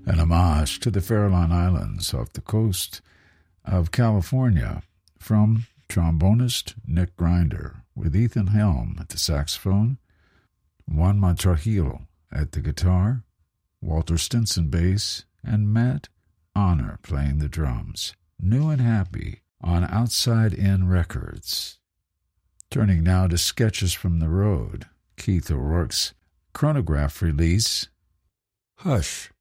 an homage to the Farallon Islands off the coast of California from trombonist Nick Grinder, with Ethan Helm at the saxophone, Juan Montrujillo at the guitar, Walter Stinson bass, and Matt Honor playing the drums. New and Happy on Outside In Records. Turning now to Sketches from the Road, Keith O'Rourke's chronograph release, Hush.